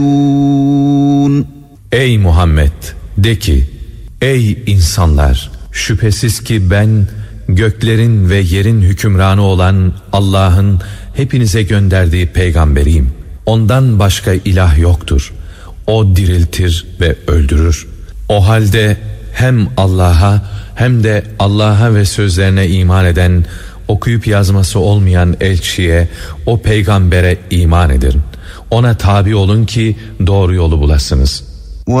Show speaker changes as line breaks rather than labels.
Ey Muhammed, de ki, ey insanlar, şüphesiz ki ben göklerin ve yerin hükümranı olan Allah'ın hepinize gönderdiği peygamberiyim. Ondan başka ilah yoktur. O diriltir ve öldürür. O halde hem Allah'a hem de Allah'a ve sözlerine iman eden, okuyup yazması olmayan elçiye, o peygambere iman edin. Ona tabi olun ki doğru yolu bulasınız.